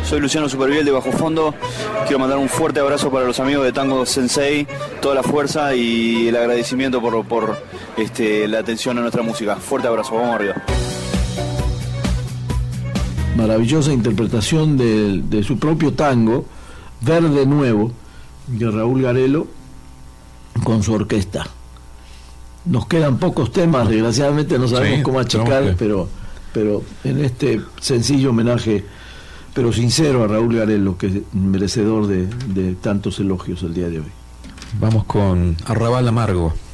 Soy Luciano Superviel de Bajo Fondo. Quiero mandar un fuerte abrazo para los amigos de Tango Sensei, toda la fuerza y el agradecimiento por la atención a nuestra música. Fuerte abrazo, vamos arriba. Maravillosa interpretación de su propio tango, Verde Nuevo, de Raúl Garelo, con su orquesta. Nos quedan pocos temas, desgraciadamente no sabemos cómo achicar, pero en este sencillo homenaje, pero sincero, a Raúl Garelo, que es merecedor de tantos elogios el día de hoy. Vamos con Arrabal Amargo.